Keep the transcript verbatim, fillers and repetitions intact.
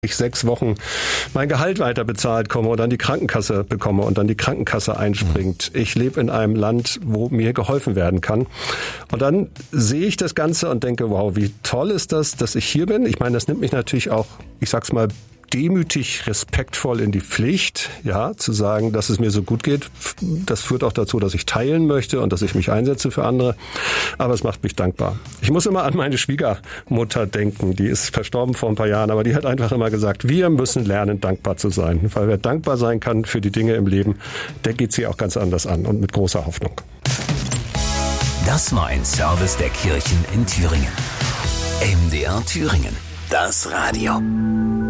ich sechs Wochen mein Gehalt weiter bezahlt komme oder an die Krankenkasse bekomme und dann die Krankenkasse einspringt. Ich lebe in einem Land, wo mir geholfen werden kann. Und dann sehe ich das Ganze und denke, wow, wie toll ist das, dass ich hier bin. Ich meine, das nimmt mich natürlich auch, ich sag's mal, demütig, respektvoll in die Pflicht, ja, zu sagen, dass es mir so gut geht. Das führt auch dazu, dass ich teilen möchte und dass ich mich einsetze für andere. Aber es macht mich dankbar. Ich muss immer an meine Schwiegermutter denken. Die ist verstorben vor ein paar Jahren, aber die hat einfach immer gesagt, wir müssen lernen, dankbar zu sein. Weil wer dankbar sein kann für die Dinge im Leben, der geht sie auch ganz anders an und mit großer Hoffnung. Das war ein Service der Kirchen in Thüringen. M D R Thüringen. Das Radio.